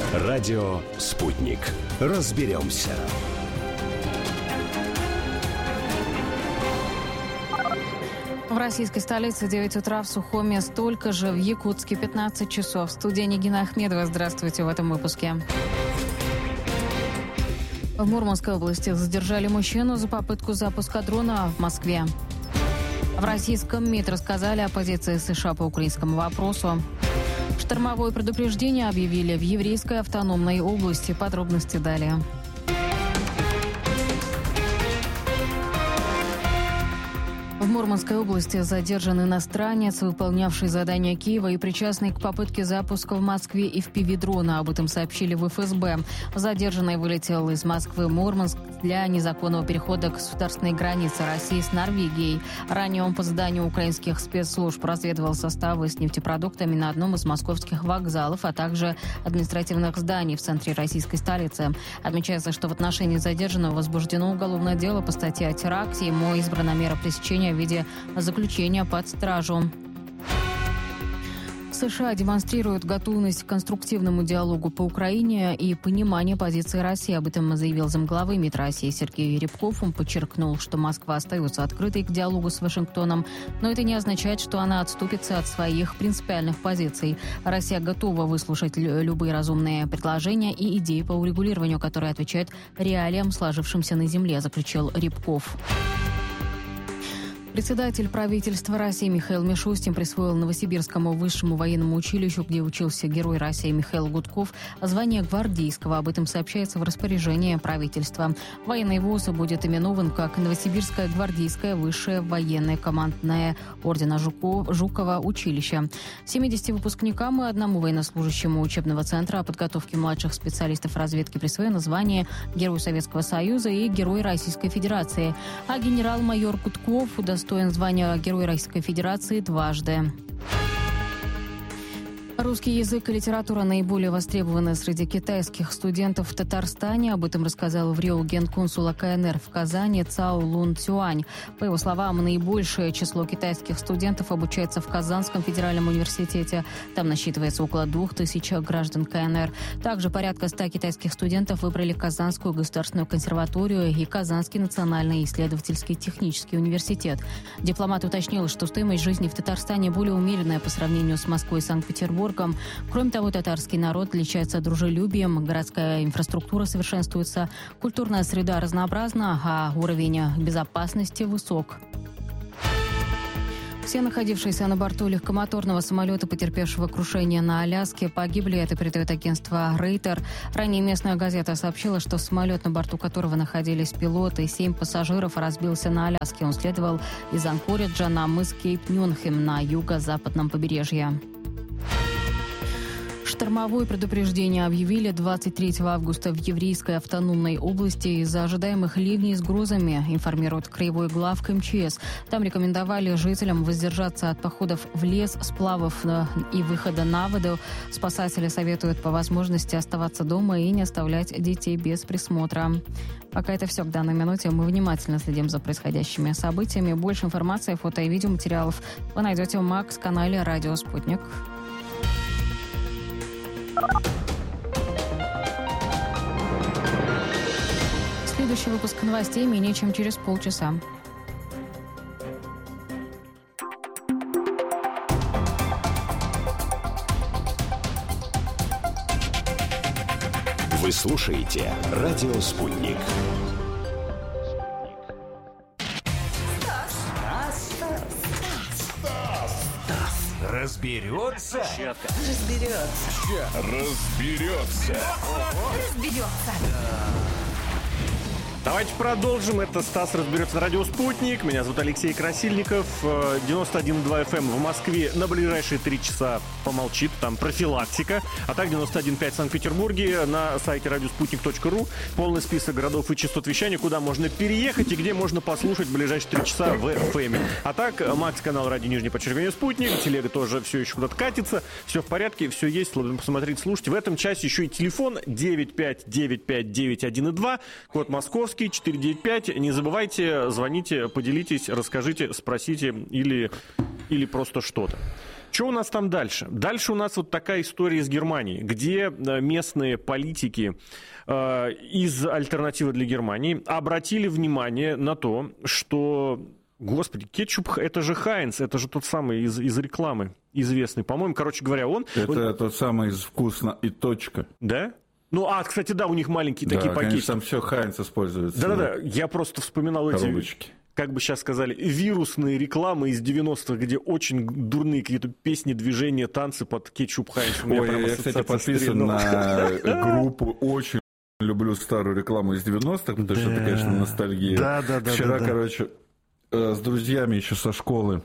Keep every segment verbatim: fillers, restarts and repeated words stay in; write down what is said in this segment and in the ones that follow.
Радио «Спутник». Разберемся. В российской столице девять утра, в Сухуме столько же, в Якутске пятнадцать часов. В студии Нигина Ахмедова. Здравствуйте в этом выпуске. В Мурманской области задержали мужчину за попытку запуска дрона в Москве. В российском МИД рассказали о позиции США по украинскому вопросу. Штормовое предупреждение объявили в Еврейской автономной области. Подробности далее. В Мурманской области задержан иностранец, выполнявший задание Киева и причастный к попытке запуска в Москве и в Пиви дрона. Об этом сообщили в эф эс бэ. Задержанный вылетел из Москвы в Мурманск для незаконного перехода к государственной границе России с Норвегией. Ранее он по заданию украинских спецслужб разведывал составы с нефтепродуктами на одном из московских вокзалов, а также административных зданий в центре российской столицы. Отмечается, что в отношении задержанного возбуждено уголовное дело по статье о теракте. Ему избрана мера пресечения в виде заключения под стражу. США демонстрируют готовность к конструктивному диалогу по Украине и понимание позиции России. Об этом заявил замглавы МИД России Сергей Рябков. Он подчеркнул, что Москва остается открытой к диалогу с Вашингтоном, но это не означает, что она отступится от своих принципиальных позиций. Россия готова выслушать любые разумные предложения и идеи по урегулированию, которые отвечают реалиям, сложившимся на земле, заключил Рябков. Председатель правительства России Михаил Мишустин присвоил Новосибирскому высшему военному училищу, где учился герой России Михаил Гудков, звание гвардейского. Об этом сообщается в распоряжении правительства. Военный вуз будет именован как Новосибирское гвардейское высшее военное командное ордена Жуков, Жукова училище. семидесяти выпускникам и одному военнослужащему учебного центра подготовки младших специалистов разведки присвоено звание Герой Советского Союза и Герой Российской Федерации. А генерал-майор Гудков удостоен достоин звания Героя Российской Федерации дважды. Русский язык и литература наиболее востребованы среди китайских студентов в Татарстане. Об этом рассказал в Рио генконсул ка эн эр в Казани Цао Лун Цюань. По его словам, наибольшее число китайских студентов обучается в Казанском федеральном университете. Там насчитывается около двух тысяч граждан ка эн эр. Также порядка ста китайских студентов выбрали Казанскую государственную консерваторию и Казанский национальный исследовательский технический университет. Дипломат уточнил, что стоимость жизни в Татарстане более умеренная по сравнению с Москвой и Санкт-Петербургом. Кроме того, татарский народ отличается дружелюбием, городская инфраструктура совершенствуется, культурная среда разнообразна, а уровень безопасности высок. Все находившиеся на борту легкомоторного самолета, потерпевшего крушение на Аляске, погибли. Это передает агентство Рейтер. Ранее местная газета сообщила, что самолет, на борту которого находились пилоты и семь пассажиров, разбился на Аляске. Он следовал из Анкориджа на мыс Кейп-Нюнхем на юго-западном побережье. Штормовое предупреждение объявили двадцать третьего августа в Еврейской автономной области из-за ожидаемых ливней с грозами, информирует краевой глав ка эм че эс. Там рекомендовали жителям воздержаться от походов в лес, сплавов и выхода на воду. Спасатели советуют по возможности оставаться дома и не оставлять детей без присмотра. Пока это все к данной минуте. Мы внимательно следим за происходящими событиями. Больше информации, фото и видеоматериалов вы найдете в Макс-канале «Радио Спутник». Следующий выпуск новостей менее чем через полчаса. Вы слушаете «Радио Спутник». Разберется? Разберется. Разберется. Разберется. Давайте продолжим. Это Стас разберется на радио «Спутник». Меня зовут Алексей Красильников. девяносто один и два эф эм в Москве на ближайшие три часа помолчит. Там профилактика. А так девяносто один и пять в Санкт-Петербурге. На сайте радиоспутник точка ру полный список городов и частот вещания, куда можно переехать и где можно послушать в ближайшие три часа в эф эм. А так, Макс-канал радио Нижний подчеркивание «Спутник». Телега тоже все еще куда-то катится. Все в порядке, все есть. Посмотреть, слушать. В этом часе еще и телефон девять пять девять пять девять один два. Код московский. четыре девять пять. Не забывайте, звоните, поделитесь, расскажите, спросите или, или просто что-то. Что у нас там дальше? Дальше у нас вот такая история из Германии, где местные политики э, из «Альтернативы для Германии» обратили внимание на то, что, господи, кетчуп, это же Хайнц, это же тот самый из, из рекламы известный, по-моему, короче говоря, он... Это он... тот самый из «Вкусно» и точка. Да? Ну, а, кстати, да, у них маленькие да, такие пакеты. Конечно, там все Хайнц используется. Да-да-да, я просто вспоминал коробочки. Эти... как бы сейчас сказали, вирусные рекламы из девяностых, где очень дурные какие-то песни, движения, танцы под кетчуп Хайнц. Ой, я, кстати, подписан на группу, очень люблю старую рекламу из девяностых, потому что это, конечно, ностальгия. Да, да, да. Вчера, да, да. короче, с друзьями еще со школы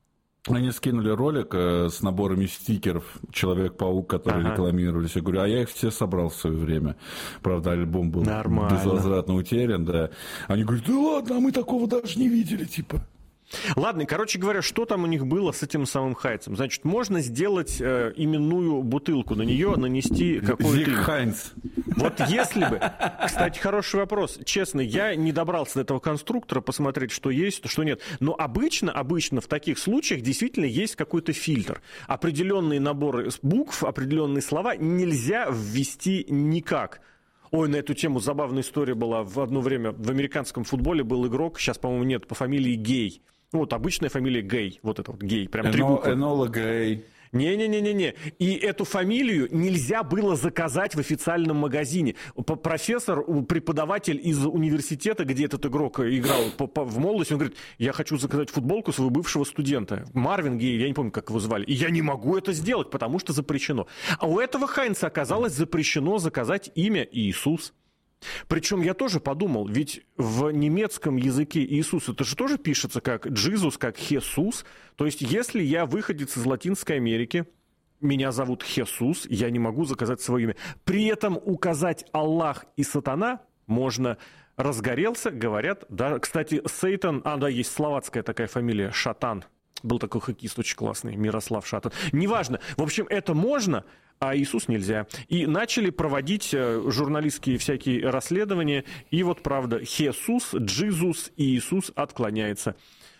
они скинули ролик с наборами стикеров «Человек-паук», которые ага. рекламировались. Я говорю, а я их все собрал в свое время. Правда, альбом был Нормально. безвозвратно утерян, да. Они говорят, да ладно, а мы такого даже не видели, типа. Ладно, короче говоря, что там у них было с этим самым Хайнцем? Значит, можно сделать э, именную бутылку, на нее нанести какой-то... Зиг Хайнц. Вот если бы... Кстати, хороший вопрос. Честно, я не добрался до этого конструктора посмотреть, что есть, что нет. Но обычно, обычно в таких случаях действительно есть какой-то фильтр. Определенные наборы букв, определенные слова нельзя ввести никак. Ой, на эту тему забавная история была. В одно время в американском футболе был игрок, сейчас, по-моему, нет, по фамилии Гей. Ну, вот обычная фамилия Гей, вот это вот Гей, прям три буквы. Энола Гей. Не-не-не-не-не. И эту фамилию нельзя было заказать в официальном магазине. Профессор, преподаватель из университета, где этот игрок играл в молодости, он говорит, я хочу заказать футболку своего бывшего студента. Марвин Гей, я не помню, как его звали. И я не могу это сделать, потому что запрещено. А у этого Хайнца оказалось запрещено заказать имя Иисус. Причем я тоже подумал, ведь в немецком языке Иисус, это же тоже пишется как Джизус, как Хесус. То есть если я выходец из Латинской Америки, меня зовут Хесус, я не могу заказать свое имя. При этом указать Аллах и Сатана можно. Разгорелся, говорят. Да, кстати, Сейтан, а да, есть словацкая такая фамилия, Шатан. Был такой хоккеист очень классный, Мирослав Шатан. Неважно. В общем, это можно, а Иисус нельзя. И начали проводить журналистские всякие расследования. И вот правда, Хесус, Джизус и Иисус отклоняется.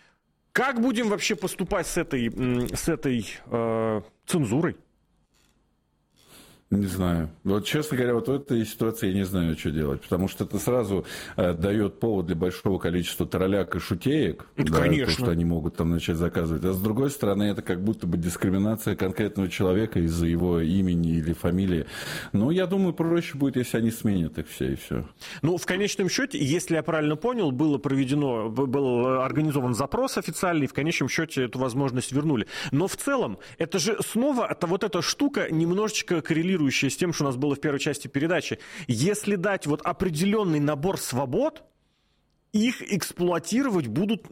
Как будем вообще поступать с этой, с этой э, цензурой? Не знаю. Вот, честно говоря, вот в этой ситуации я не знаю, что делать. Потому что это сразу э, дает повод для большого количества тролляк и шутеек. Это, да, конечно. То, что они могут там начать заказывать. А с другой стороны, это как будто бы дискриминация конкретного человека из-за его имени или фамилии. Ну, я думаю, проще будет, если они сменят их все и все. Ну, в конечном счете, если я правильно понял, было проведено, был организован запрос официальный, в конечном счете эту возможность вернули. Но в целом, это же снова это, вот эта штука немножечко коррелирует с тем, что у нас было в первой части передачи. Если дать вот определенный набор свобод, их эксплуатировать будут